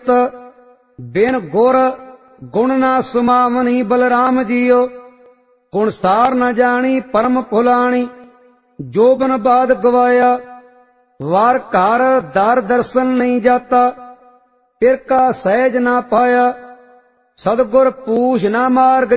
चित्त बिन गुर गुण ना सुमावनी। बलराम जियो गुण सार न जानी परम फुलानी। जोबन बाद गवाया वार घर दर दर्शन नहीं जाता। फिर का सहज ना पाया सदगुर पूछ ना मार्ग